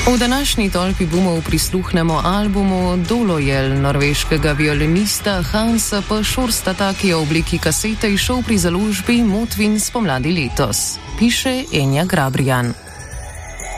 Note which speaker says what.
Speaker 1: V današnji tolpi bumov prisluhnemo albumu Dolojel norveškega violinista Hansa P. Sjurstata, ki je v obliki kasete izšel pri založbi Motvin spomladi letos, piše Enja Grabrijan.